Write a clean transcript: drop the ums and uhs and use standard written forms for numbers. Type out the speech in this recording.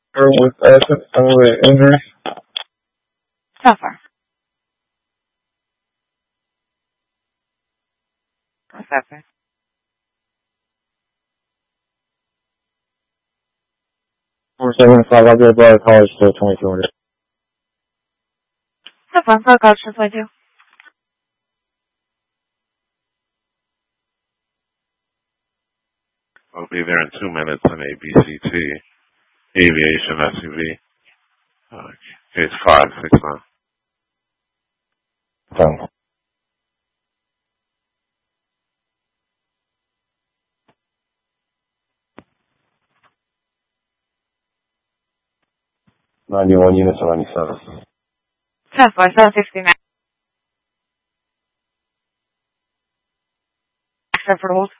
Or with injuries? Suffer. Suffer. 475, I'll go by the college till 2200. Suffer, for college till 22. I'll be there in 2 minutes on ABCT. Aviation SUV. Case 569. Done. $91 units on 97. Suffer, 769. Except for hold.